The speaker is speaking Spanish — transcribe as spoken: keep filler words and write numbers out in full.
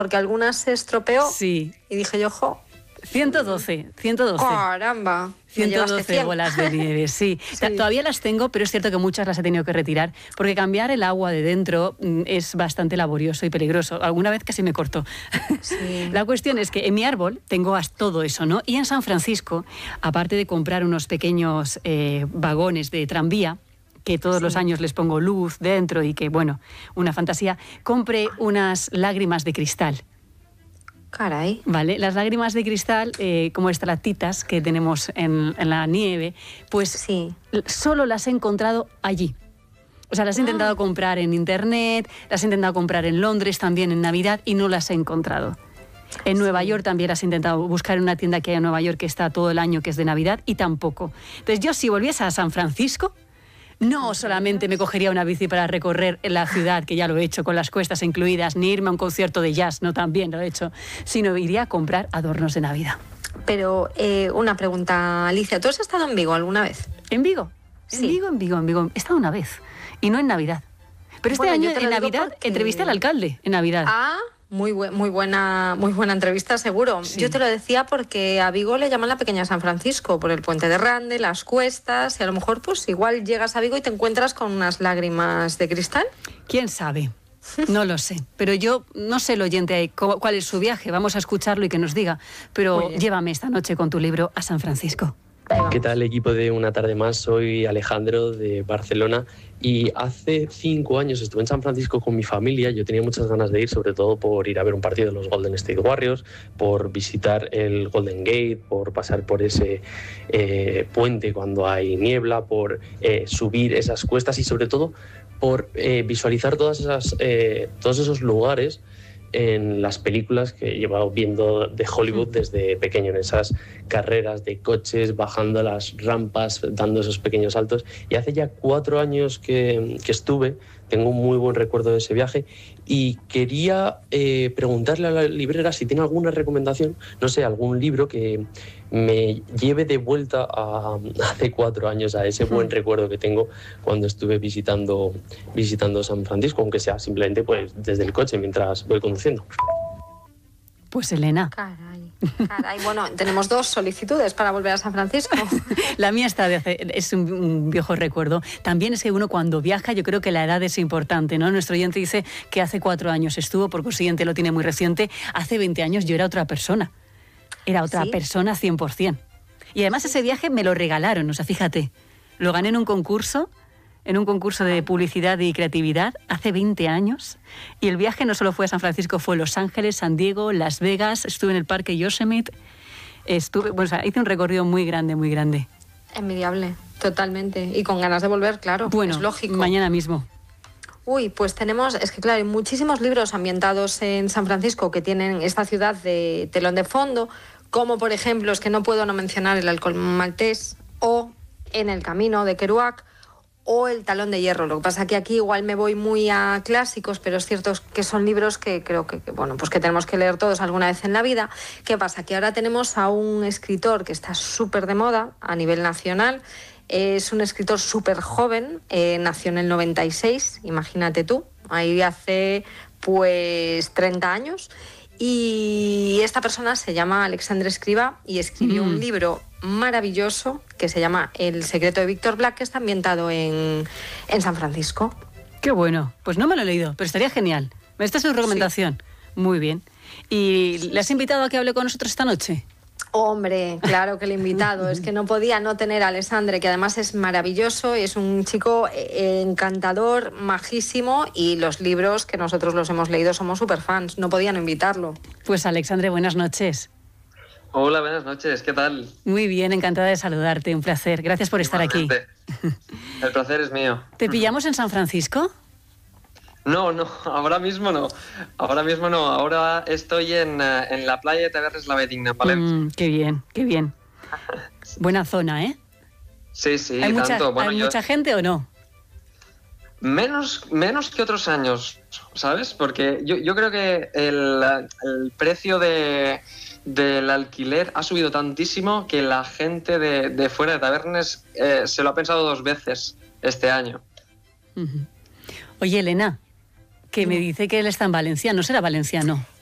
porque algunas se estropeó. Sí. Y dije yo, jo. ciento doce, ciento doce. Caramba. ciento doce bolas de nieve, sí. sí. Todavía las tengo, pero es cierto que muchas las he tenido que retirar, porque cambiar el agua de dentro es bastante laborioso y peligroso. Alguna vez casi me cortó. Sí. La cuestión es que en mi árbol tengo todo eso, ¿no? Y en San Francisco, aparte de comprar unos pequeños eh, vagones de tranvía, que todos sí. los años les pongo luz dentro y que, bueno, una fantasía, compré unas lágrimas de cristal. Caray. Vale, las lágrimas de cristal, eh, como estalactitas que tenemos en, en la nieve, pues sí. solo las he encontrado allí. O sea, las he ah. intentado comprar en internet, las he intentado comprar en Londres también en Navidad y no las he encontrado. En sí. Nueva York también las he intentado buscar en una tienda que hay en Nueva York que está todo el año, que es de Navidad, y tampoco. Entonces yo, si volviese a San Francisco, no solamente me cogería una bici para recorrer la ciudad, que ya lo he hecho con las cuestas incluidas, ni irme a un concierto de jazz, no, también lo he hecho, sino iría a comprar adornos de Navidad. Pero eh, una pregunta, Alicia, ¿tú has estado en Vigo alguna vez? ¿En Vigo? Sí. En Vigo, en Vigo, en Vigo. He estado una vez, y no en Navidad. Pero este bueno, año en Navidad porque... entrevisté al alcalde en Navidad. Ah, muy, bu muy, buena, muy buena entrevista, seguro. Sí. Yo te lo decía porque a Vigo le llaman la pequeña San Francisco, por el puente de Rande, las cuestas, y a lo mejor pues igual llegas a Vigo y te encuentras con unas lágrimas de cristal. ¿Quién sabe? No lo sé, pero yo no sé el oyente ahí cuál es su viaje, vamos a escucharlo y que nos diga, pero llévame esta noche con tu libro a San Francisco. ¿Qué tal, equipo de Una Tarde Más? Soy Alejandro de Barcelona y hace cinco años estuve en San Francisco con mi familia. Yo tenía muchas ganas de ir, sobre todo por ir a ver un partido de los Golden State Warriors, por visitar el Golden Gate, por pasar por ese eh, puente cuando hay niebla, por eh, subir esas cuestas y sobre todo por eh, visualizar todas esas, eh, todos esos lugares en las películas que he llevado viendo de Hollywood desde pequeño, en esas carreras de coches, bajando las rampas, dando esos pequeños saltos. Y hace ya cuatro años que, que estuve, tengo un muy buen recuerdo de ese viaje y quería eh, preguntarle a la librera si tiene alguna recomendación, no sé, algún libro que me lleve de vuelta a hace cuatro años, a ese buen recuerdo que tengo cuando estuve visitando, visitando San Francisco, aunque sea simplemente pues, desde el coche mientras voy conduciendo. Pues Elena. Caray, caray. Bueno, tenemos dos solicitudes para volver a San Francisco. La mía está de hace, es un, un viejo recuerdo. También es que uno cuando viaja, yo creo que la edad es importante, ¿no? Nuestro oyente dice que hace cuatro años estuvo, por consiguiente lo tiene muy reciente. Hace veinte años yo era otra persona. Era otra ¿Sí? persona cien por cien. Y además ese viaje me lo regalaron, o sea, fíjate. Lo gané en un concurso, en un concurso de publicidad y creatividad hace veinte años. Y el viaje no solo fue a San Francisco, fue a Los Ángeles, San Diego, Las Vegas, estuve en el Parque Yosemite. Estuve, bueno, o sea, hice un recorrido muy grande, muy grande. Envidiable, totalmente. Y con ganas de volver, claro, bueno, es lógico. Mañana mismo. Uy, pues tenemos, es que claro, hay muchísimos libros ambientados en San Francisco que tienen esta ciudad de telón de fondo, como por ejemplo, es que no puedo no mencionar El Alcohol Maltés o En el Camino de Kerouac o El Talón de Hierro. Lo que pasa que aquí igual me voy muy a clásicos, pero es cierto que son libros que creo que, que bueno, pues que tenemos que leer todos alguna vez en la vida. ¿Qué pasa? Que ahora tenemos a un escritor que está súper de moda a nivel nacional. Es un escritor súper joven, eh, nació en el noventa y seis, imagínate tú, ahí hace pues treinta años. Y esta persona se llama Alexandre Escrivá y escribió mm. un libro maravilloso que se llama El secreto de Víctor Black, que está ambientado en, en San Francisco. Qué bueno, pues no me lo he leído, pero estaría genial. Esta es su recomendación. Sí. Muy bien. ¿Y le has invitado a que hable con nosotros esta noche? Hombre, claro que le he invitado. Es que no podía no tener a Alexandre, que además es maravilloso y es un chico encantador, majísimo, y los libros que nosotros los hemos leído somos súper fans. No podía no invitarlo. Pues Alexandre, buenas noches. Hola, buenas noches. ¿Qué tal? Muy bien, encantada de saludarte. Un placer. Gracias por Igualmente. estar aquí. El placer es mío. ¿Te pillamos en San Francisco? No, no, ahora mismo no. Ahora mismo no. Ahora estoy en, en la playa de Tavernes la Bedigna, Palencia. Mm, qué bien, qué bien. Buena zona, ¿eh? Sí, sí, ¿Hay tanto. Mucha, Bueno, ¿hay yo... mucha gente o no? Menos, menos que otros años, ¿sabes? Porque yo, yo creo que el, el precio de, del alquiler ha subido tantísimo que la gente de, de fuera de Tavernes eh, se lo ha pensado dos veces este año. Uh-huh. Oye, Elena, que me dice que él está en Valencia. ¿No será valenciano?